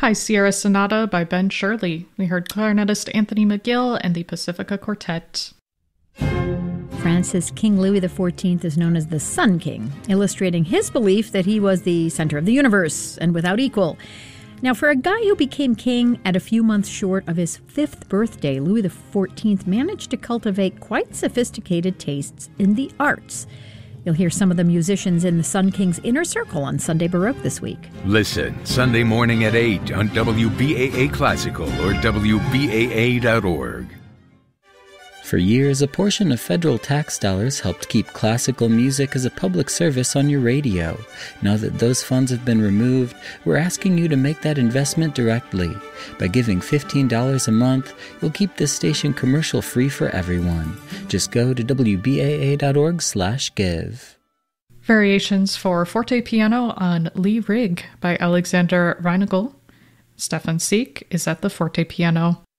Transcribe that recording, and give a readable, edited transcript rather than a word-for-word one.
High Sierra Sonata by Ben Shirley. We heard clarinetist Anthony McGill and the Pacifica Quartet. France's King Louis XIV is known as the Sun King, illustrating his belief that he was the center of the universe and without equal. Now, for a guy who became king at a few months short of his 5th birthday, Louis XIV managed to cultivate quite sophisticated tastes in the arts. You'll hear some of the musicians in the Sun King's inner circle on Sunday Baroque this week. Listen Sunday morning at 8 on WBAA Classical or WBAA.org. For years, a portion of federal tax dollars helped keep classical music as a public service on your radio. Now that those funds have been removed, we're asking you to make that investment directly. By giving $15 a month, you'll keep this station commercial-free for everyone. Just go to WBAA.org/give. Variations for forte piano on Lee Rigg by Alexander Reinagel. Stefan Seek is at the forte piano.